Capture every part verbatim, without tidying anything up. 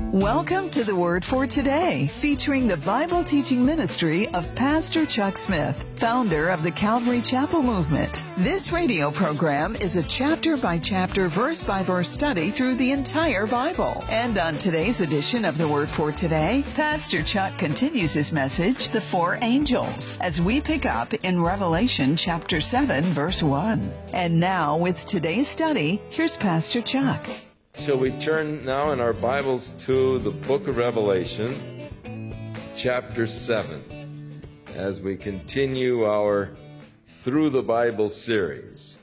Welcome to the Word for Today, featuring the Bible teaching ministry of Pastor Chuck Smith, founder of the Calvary Chapel Movement. This radio program is a chapter-by-chapter, verse-by-verse study through the entire Bible. And on today's edition of the Word for Today, Pastor Chuck continues his message, The Four Angels, as we pick up in Revelation chapter seven, verse one. And now, with today's study, here's Pastor Chuck. Shall we turn now in our Bibles to the book of Revelation, chapter seven, as we continue our Through the Bible series.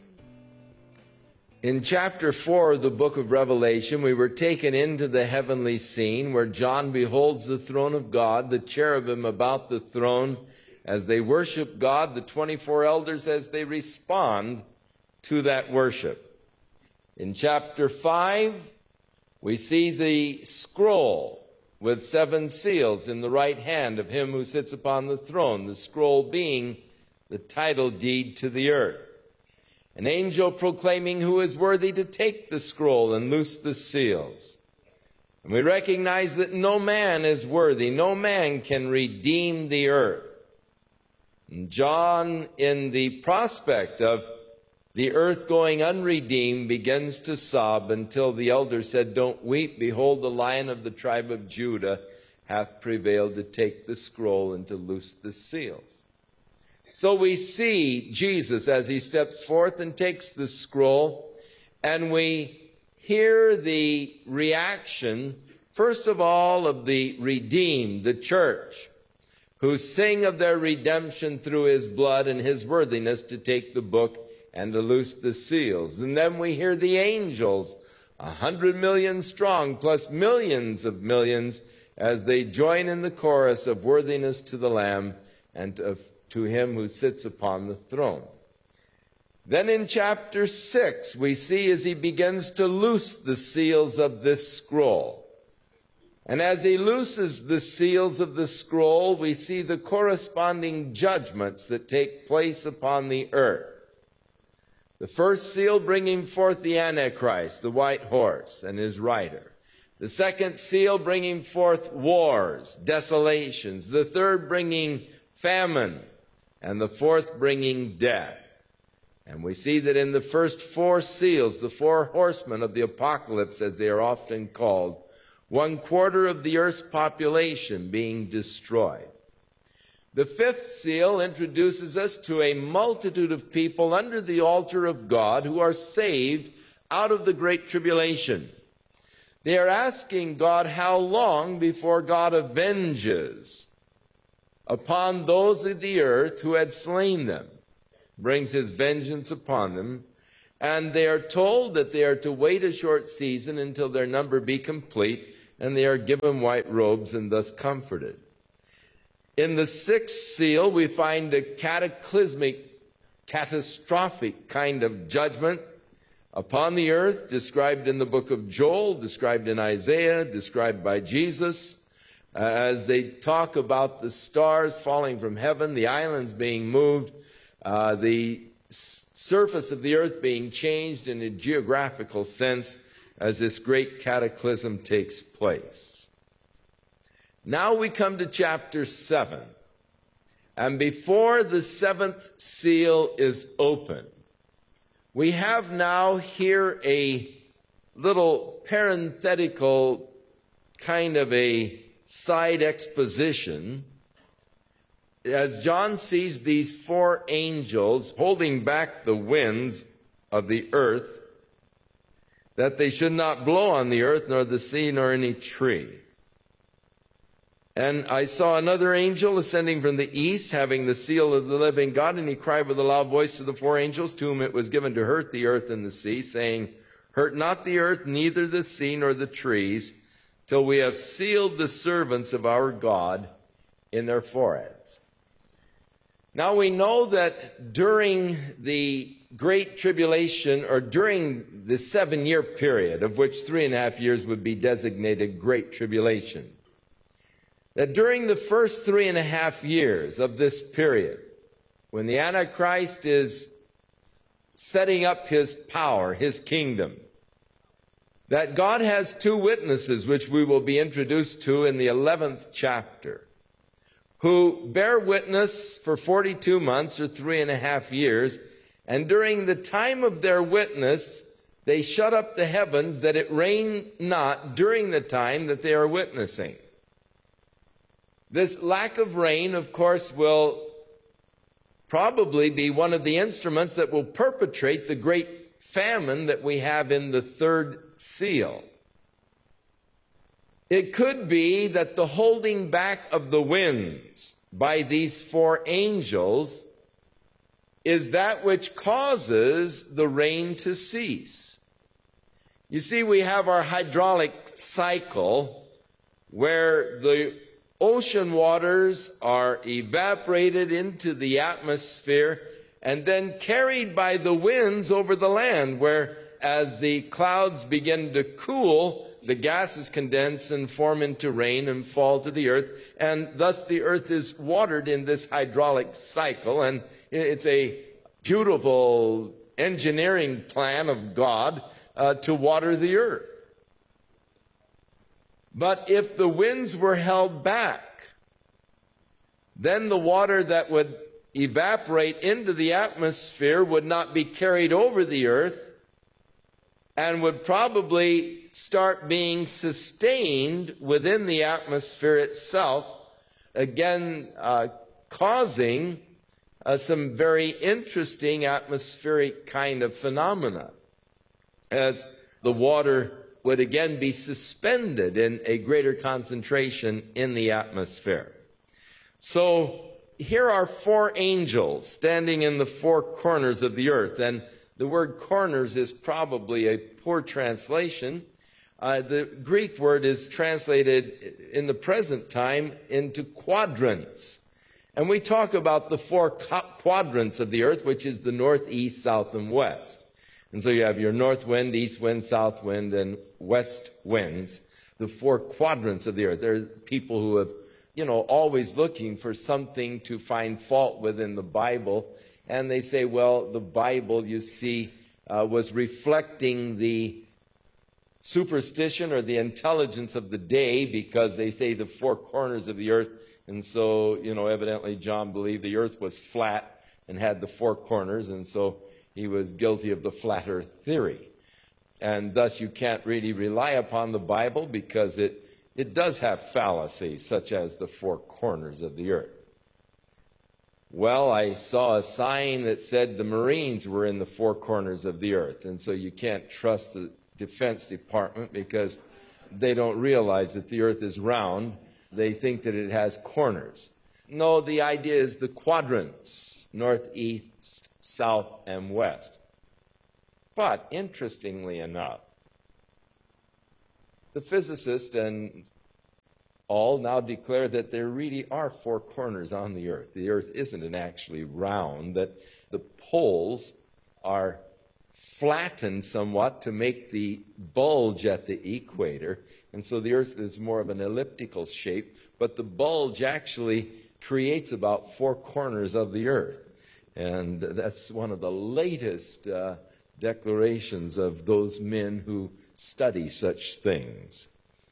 In chapter four of the book of Revelation, we were taken into the heavenly scene where John beholds the throne of God, the cherubim about the throne as they worship God, the twenty-four elders as they respond to that worship. In chapter five, we see the scroll with seven seals in the right hand of him who sits upon the throne, the scroll being the title deed to the earth. An angel proclaiming who is worthy to take the scroll and loose the seals. And we recognize that no man is worthy, no man can redeem the earth. And John, in the prospect of the earth going unredeemed, begins to sob until the elder said, "Don't weep, behold, the Lion of the tribe of Judah hath prevailed to take the scroll and to loose the seals." So we see Jesus as he steps forth and takes the scroll, and we hear the reaction, first of all, of the redeemed, the church, who sing of their redemption through his blood and his worthiness to take the book and to loose the seals. And then we hear the angels, a hundred million strong, plus millions of millions, as they join in the chorus of worthiness to the Lamb and of, to him who sits upon the throne. Then in chapter six, we see as he begins to loose the seals of this scroll. And as he looses the seals of the scroll, we see the corresponding judgments that take place upon the earth. The first seal bringing forth the Antichrist, the white horse, and his rider. The second seal bringing forth wars, desolations. The third bringing famine, and the fourth bringing death. And we see that in the first four seals, the four horsemen of the apocalypse, as they are often called, one quarter of the earth's population being destroyed. The fifth seal introduces us to a multitude of people under the altar of God who are saved out of the great tribulation. They are asking God how long before God avenges upon those of the earth who had slain them, brings his vengeance upon them, and they are told that they are to wait a short season until their number be complete, and they are given white robes and thus comforted. In the sixth seal, we find a cataclysmic, catastrophic kind of judgment upon the earth, described in the book of Joel, described in Isaiah, described by Jesus, uh, as they talk about the stars falling from heaven, the islands being moved, uh, the s- surface of the earth being changed in a geographical sense as this great cataclysm takes place. Now we come to chapter seven, and before the seventh seal is opened, we have now here a little parenthetical kind of a side exposition as John sees these four angels holding back the winds of the earth, that they should not blow on the earth, nor the sea, nor any tree. And I saw another angel ascending from the east, having the seal of the living God, and he cried with a loud voice to the four angels, to whom it was given to hurt the earth and the sea, saying, "Hurt not the earth, neither the sea nor the trees, till we have sealed the servants of our God in their foreheads." Now we know that during the Great Tribulation, or during the seven-year period, of which three and a half years would be designated Great Tribulation, that during the first three and a half years of this period, when the Antichrist is setting up his power, his kingdom, that God has two witnesses, which we will be introduced to in the eleventh chapter, who bear witness for forty-two months or three and a half years, and during the time of their witness, they shut up the heavens that it rain not during the time that they are witnessing. This lack of rain, of course, will probably be one of the instruments that will perpetrate the great famine that we have in the third seal. It could be that the holding back of the winds by these four angels is that which causes the rain to cease. You see, we have our hydraulic cycle where the ocean waters are evaporated into the atmosphere and then carried by the winds over the land, where as the clouds begin to cool, the gases condense and form into rain and fall to the earth, and thus the earth is watered in this hydraulic cycle, and it's a beautiful engineering plan of God uh, to water the earth. But if the winds were held back, then the water that would evaporate into the atmosphere would not be carried over the earth and would probably start being sustained within the atmosphere itself, again uh, causing uh, some very interesting atmospheric kind of phenomena, as the water would again be suspended in a greater concentration in the atmosphere. So here are four angels standing in the four corners of the earth, and the word corners is probably a poor translation. Uh, the Greek word is translated in the present time into quadrants. And we talk about the four quadrants of the earth, which is the north, east, south, and west. And so you have your north wind, east wind, south wind, and west winds, the four quadrants of the earth. There are people who have, you know, always looking for something to find fault with in the Bible. And they say, well, the Bible, you see, uh, was reflecting the superstition or the intelligence of the day, because they say the four corners of the earth. And so, you know, evidently John believed the earth was flat and had the four corners, and so he was guilty of the flat earth theory. And thus you can't really rely upon the Bible, because it, it does have fallacies, such as the four corners of the earth. Well, I saw a sign that said the Marines were in the four corners of the earth, and so you can't trust the Defense Department, because they don't realize that the earth is round. They think that it has corners. No, the idea is the quadrants, north, east, south, and west. But interestingly enough, the physicists and all now declare that there really are four corners on the earth. The earth isn't actually round, that the poles are flattened somewhat to make the bulge at the equator, and so the earth is more of an elliptical shape, but the bulge actually creates about four corners of the earth. And that's one of the latest uh, declarations of those men who study such things.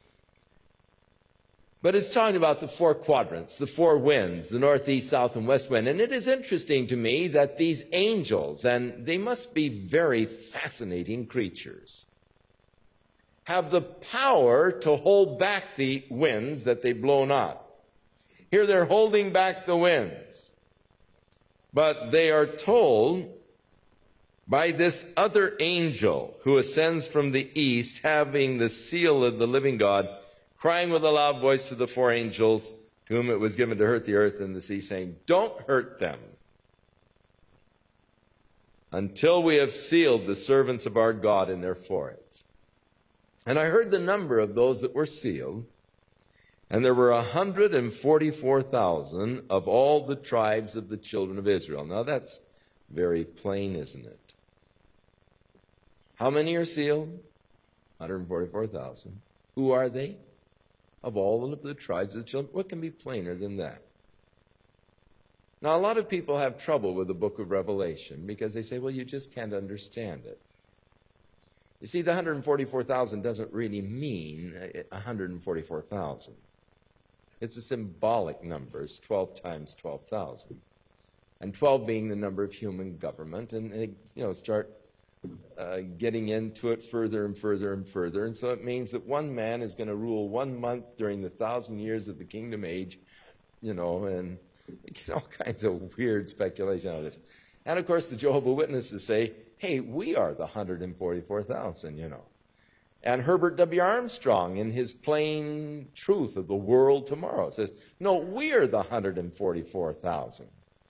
But it's talking about the four quadrants, the four winds, the north, east, south, and west wind. And it is interesting to me that these angels, and they must be very fascinating creatures, have the power to hold back the winds that they blow not. Here they're holding back the winds. But they are told by this other angel who ascends from the east, having the seal of the living God, crying with a loud voice to the four angels to whom it was given to hurt the earth and the sea, saying, don't hurt them until we have sealed the servants of our God in their foreheads. And I heard the number of those that were sealed, and there were one hundred forty-four thousand of all the tribes of the children of Israel. Now that's very plain, isn't it? How many are sealed? one hundred forty-four thousand. Who are they? Of all of the tribes of the children. What can be plainer than that? Now, a lot of people have trouble with the book of Revelation because they say, well, you just can't understand it. You see, the one hundred forty-four thousand doesn't really mean one hundred forty-four thousand. It's a symbolic number. It's twelve times twelve thousand. And twelve being the number of human government. And, you know, start uh, getting into it further and further and further. And so it means that one man is going to rule one month during the thousand years of the kingdom age, you know, and you get all kinds of weird speculation out of this. And, of course, the Jehovah's Witnesses say, hey, we are the one hundred forty-four thousand, you know. And Herbert W. Armstrong, in his Plain Truth of the World Tomorrow, says, no, we are the one hundred forty-four thousand.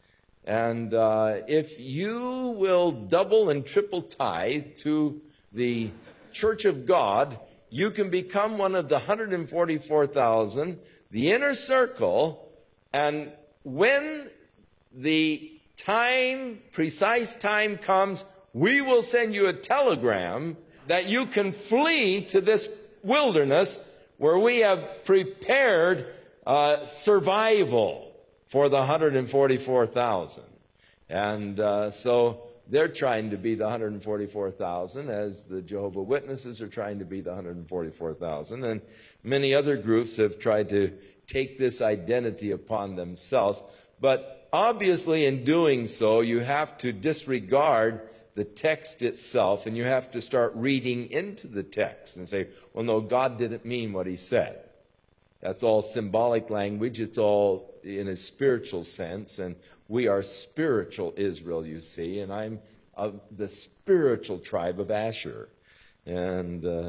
And uh, if you will double and triple tithe to the Church of God, you can become one of the one hundred forty-four thousand, the inner circle, and when the time, precise time comes, we will send you a telegram that you can flee to this wilderness where we have prepared uh, survival for the one hundred forty-four thousand. And uh, so they're trying to be the one hundred forty-four thousand, as the Jehovah's Witnesses are trying to be the one hundred forty-four thousand. And many other groups have tried to take this identity upon themselves. But obviously in doing so, you have to disregard the text itself, and you have to start reading into the text and say, well, no, God didn't mean what he said. That's all symbolic language. It's all in a spiritual sense, and we are spiritual Israel, you see, and I'm of the spiritual tribe of Asher and uh,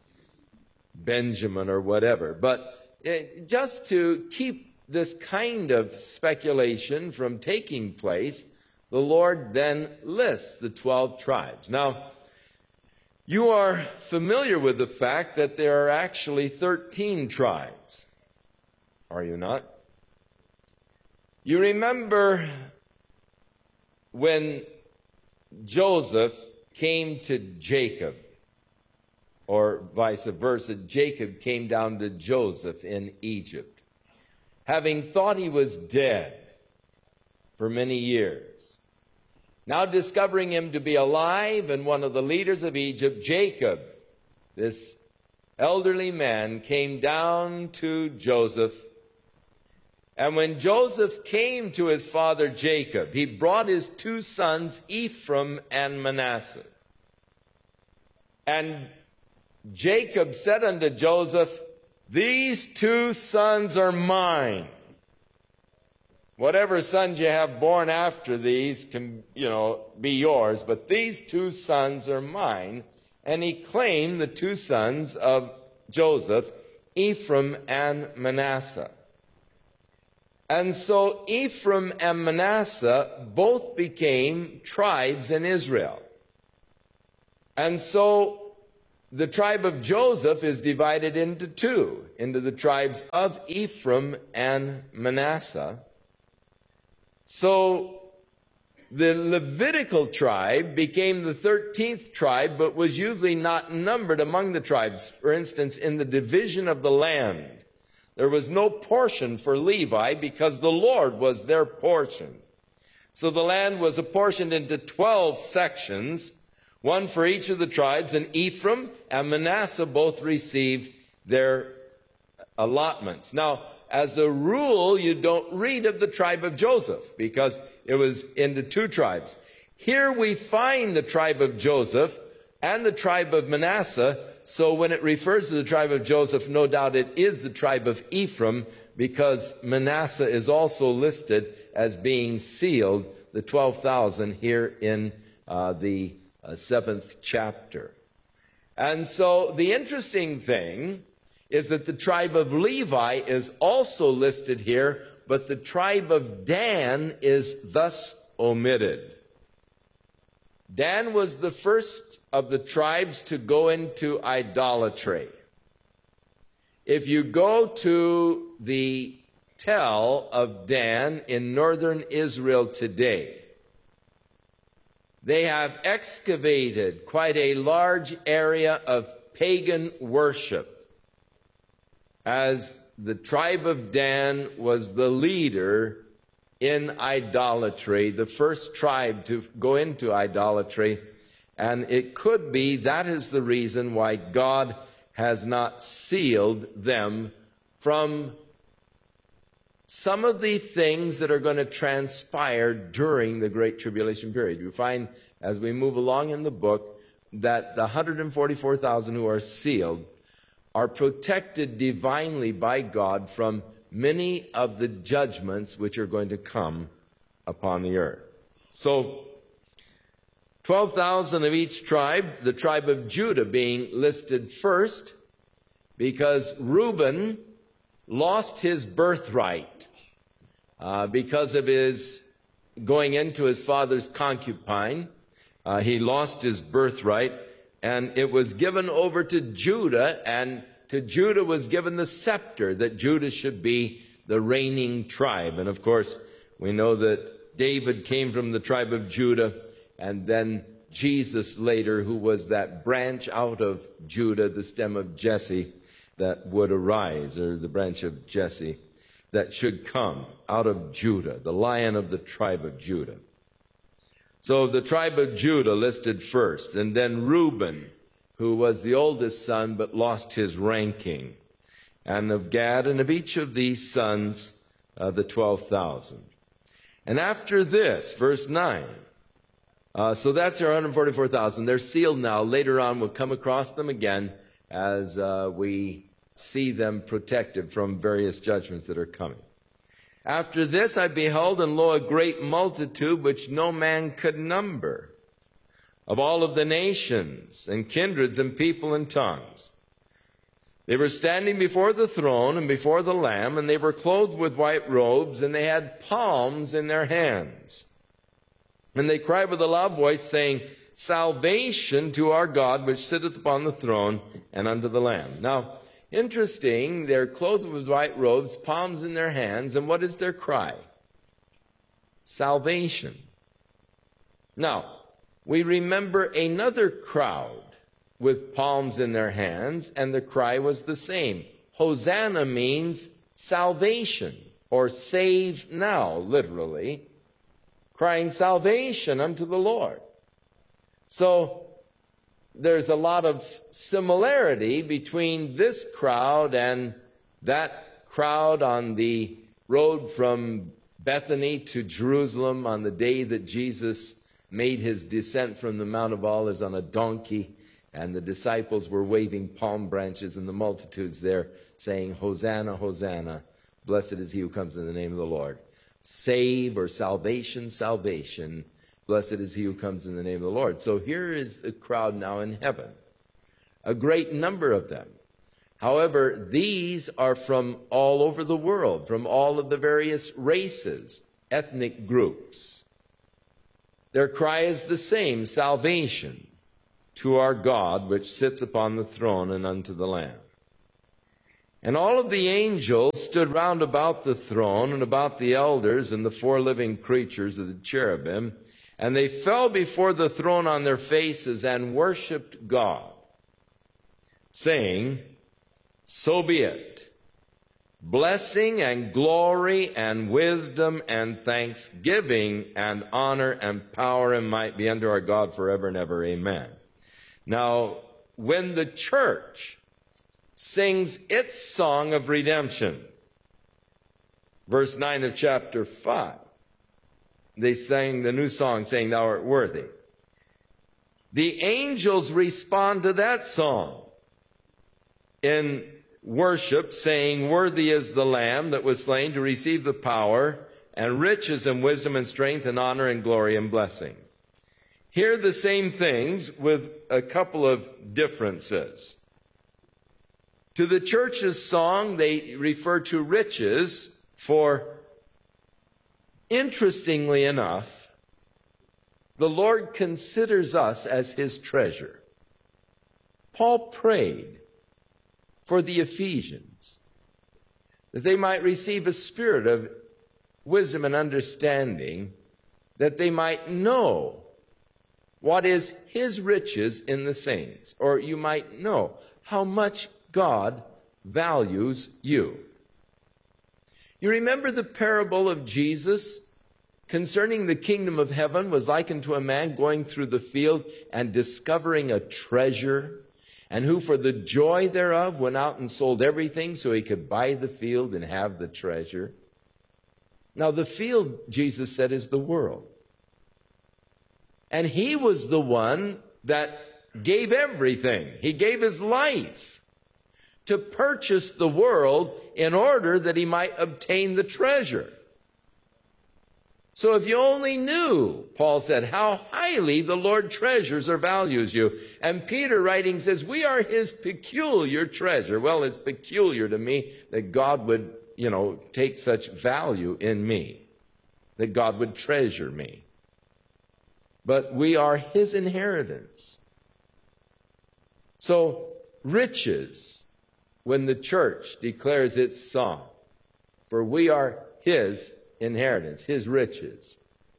Benjamin or whatever. But it, just to keep this kind of speculation from taking place, the Lord then lists the twelve tribes. Now, you are familiar with the fact that there are actually thirteen tribes, are you not? You remember when Joseph came to Jacob, or vice versa, Jacob came down to Joseph in Egypt, having thought he was dead for many years. Now discovering him to be alive, and one of the leaders of Egypt, Jacob, this elderly man, came down to Joseph. And when Joseph came to his father Jacob, he brought his two sons, Ephraim and Manasseh. And Jacob said unto Joseph, these two sons are mine. Whatever sons you have born after these can, you know, be yours, but these two sons are mine. And he claimed the two sons of Joseph, Ephraim and Manasseh. And so Ephraim and Manasseh both became tribes in Israel. And so the tribe of Joseph is divided into two, into the tribes of Ephraim and Manasseh. So the Levitical tribe became the thirteenth tribe, but was usually not numbered among the tribes. For instance, in the division of the land, there was no portion for Levi because the Lord was their portion. So the land was apportioned into twelve sections, one for each of the tribes, and Ephraim and Manasseh both received their allotments. Now, as a rule, you don't read of the tribe of Joseph because it was into two tribes. Here we find the tribe of Joseph and the tribe of Manasseh. So when it refers to the tribe of Joseph, no doubt it is the tribe of Ephraim, because Manasseh is also listed as being sealed, the twelve thousand, here in uh, the uh, seventh chapter. And so the interesting thing is that the tribe of Levi is also listed here, but the tribe of Dan is thus omitted. Dan was the first of the tribes to go into idolatry. If you go to the Tell of Dan in northern Israel today, they have excavated quite a large area of pagan worship, as the tribe of Dan was the leader in idolatry, the first tribe to go into idolatry. And it could be that is the reason why God has not sealed them from some of the things that are going to transpire during the Great Tribulation period. You find, as we move along in the book, that the one hundred forty-four thousand who are sealed are protected divinely by God from many of the judgments which are going to come upon the earth. So, twelve thousand of each tribe, the tribe of Judah being listed first, because Reuben lost his birthright uh, because of his going into his father's concubine. Uh, he lost his birthright, and it was given over to Judah, and to Judah was given the scepter, that Judah should be the reigning tribe. And of course, we know that David came from the tribe of Judah, and then Jesus later, who was that branch out of Judah, the stem of Jesse, that would arise, or the branch of Jesse that should come out of Judah, the Lion of the tribe of Judah. So the tribe of Judah listed first, and then Reuben, who was the oldest son but lost his ranking, and of Gad, and of each of these sons, uh, the twelve thousand. And after this, verse nine, uh, so that's our one hundred forty-four thousand. They're sealed now. Later on, we'll come across them again as uh, we see them protected from various judgments that are coming. After this I beheld, and lo, a great multitude which no man could number, of all of the nations and kindreds and people and tongues. They were standing before the throne and before the Lamb, and they were clothed with white robes, and they had palms in their hands. And they cried with a loud voice, saying, Salvation to our God, which sitteth upon the throne, and unto the Lamb. Now, interesting, they're clothed with white robes, palms in their hands, and what is their cry? Salvation. Now, we remember another crowd with palms in their hands, and the cry was the same. Hosanna means salvation, or save now, literally, crying salvation unto the Lord. So there's a lot of similarity between this crowd and that crowd on the road from Bethany to Jerusalem on the day that Jesus made his descent from the Mount of Olives on a donkey, and the disciples were waving palm branches, and the multitudes there saying, Hosanna, Hosanna, blessed is he who comes in the name of the Lord. Save, or salvation, salvation, blessed is he who comes in the name of the Lord. So here is the crowd now in heaven, a great number of them. However, these are from all over the world, from all of the various races, ethnic groups. Their cry is the same, salvation to our God, which sits upon the throne and unto the Lamb. And all of the angels stood round about the throne and about the elders and the four living creatures of the cherubim, and they fell before the throne on their faces and worshipped God, saying, So be it. Blessing and glory and wisdom and thanksgiving and honor and power and might be unto our God forever and ever. Amen. Now, when the church sings its song of redemption, verse nine of chapter five, they sang the new song saying, Thou art worthy. The angels respond to that song in worship, saying, Worthy is the Lamb that was slain to receive the power and riches and wisdom and strength and honor and glory and blessing. Here the same things with a couple of differences. To the church's song, they refer to riches, for interestingly enough, the Lord considers us as his treasure. Paul prayed for the Ephesians, that they might receive a spirit of wisdom and understanding, that they might know what is his riches in the saints, or you might know how much God values you. You remember the parable of Jesus concerning the kingdom of heaven was likened to a man going through the field and discovering a treasure, and who for the joy thereof went out and sold everything so he could buy the field and have the treasure. Now the field, Jesus said, is the world. And he was the one that gave everything. He gave his life to purchase the world in order that he might obtain the treasure. So if you only knew, Paul said, how highly the Lord treasures or values you. And Peter writing says, we are his peculiar treasure. Well, it's peculiar to me that God would, you know, take such value in me, that God would treasure me. But we are his inheritance. So riches, when the church declares its song, for we are his inheritance, his riches.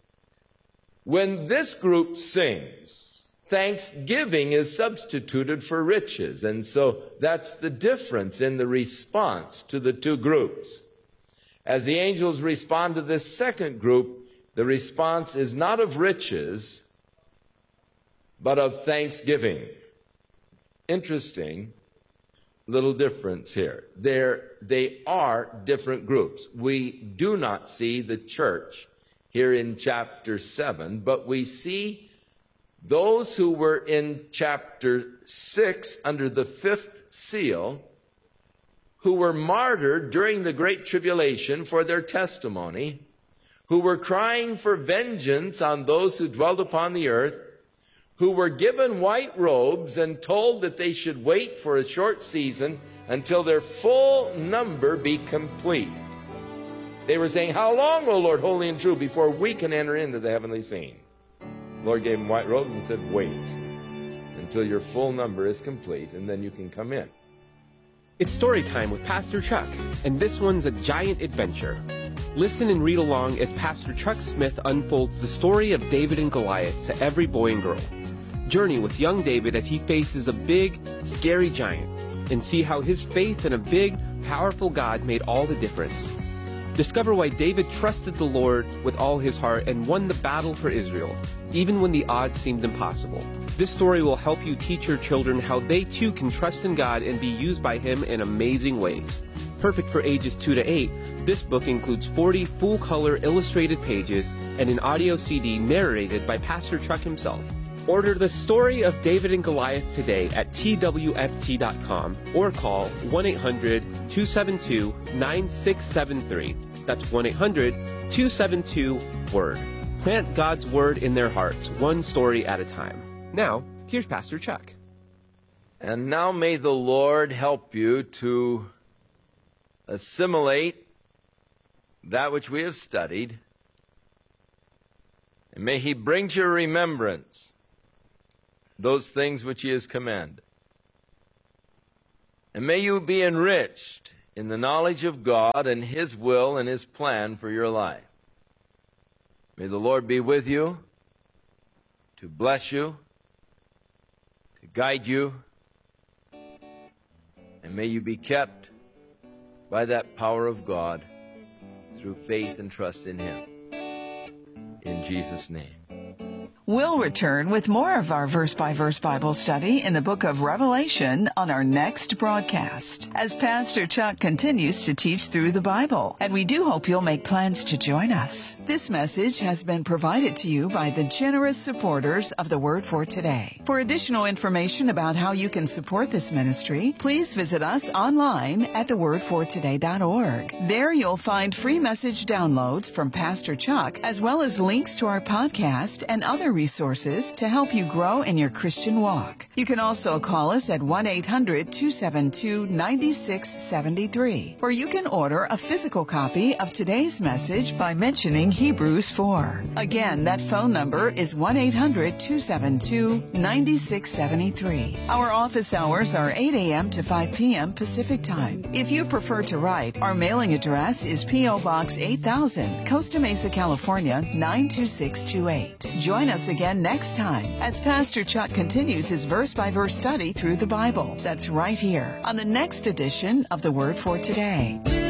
When this group sings, thanksgiving is substituted for riches. And so that's the difference in the response to the two groups. As the angels respond to this second group, the response is not of riches, but of thanksgiving. Interesting little difference here. They're, they are different groups. We do not see the church here in chapter seven, but we see those who were in chapter six under the fifth seal, who were martyred during the Great Tribulation for their testimony, who were crying for vengeance on those who dwelled upon the earth, who were given white robes and told that they should wait for a short season until their full number be complete. They were saying, how long, O Lord, holy and true, before we can enter into the heavenly scene? The Lord gave them white robes and said, wait until your full number is complete, and then you can come in. It's story time with Pastor Chuck, and this one's a giant adventure. Listen and read along as Pastor Chuck Smith unfolds the story of David and Goliath to every boy and girl. Journey with young David as he faces a big, scary giant, and see how his faith in a big, powerful God made all the difference. Discover why David trusted the Lord with all his heart and won the battle for Israel, even when the odds seemed impossible. This story will help you teach your children how they too can trust in God and be used by Him in amazing ways. Perfect for ages two to eight, this book includes forty full-color illustrated pages and an audio C D narrated by Pastor Chuck himself. Order The Story of David and Goliath today at T W F T dot com or call one eight hundred, two seven two, nine six seven three. That's one eight hundred, two seven two, WORD. Plant God's Word in their hearts, one story at a time. Now, here's Pastor Chuck. And now may the Lord help you to assimilate that which we have studied, and may He bring to your remembrance those things which He has commanded. And may you be enriched in the knowledge of God and His will and His plan for your life. May the Lord be with you, to bless you, to guide you, and may you be kept by that power of God through faith and trust in Him. In Jesus' name. We'll return with more of our verse-by-verse Bible study in the book of Revelation on our next broadcast, as Pastor Chuck continues to teach through the Bible, and we do hope you'll make plans to join us. This message has been provided to you by the generous supporters of the Word for Today. For additional information about how you can support this ministry, please visit us online at the word for today dot org. There you'll find free message downloads from Pastor Chuck, as well as links to our podcast and other resources to help you grow in your Christian walk. You can also call us at one eight hundred, two seven two, nine six seven three, or you can order a physical copy of today's message by mentioning Hebrews four. Again, that phone number is one eight hundred, two seven two, nine six seven three. Our office hours are eight a.m. to five p.m. Pacific Time. If you prefer to write, our mailing address is P O. Box eight thousand, Costa Mesa, California, nine two six two eight. Join us again next time as Pastor Chuck continues his verse-by-verse study through the Bible. That's right here on the next edition of the Word for Today.